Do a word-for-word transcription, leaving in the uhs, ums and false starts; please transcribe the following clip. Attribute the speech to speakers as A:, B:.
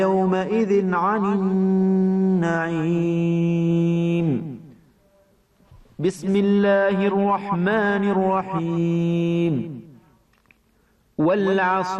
A: يومئذ عن النعيم. بسم الله الرحمن الرحيم. والعصر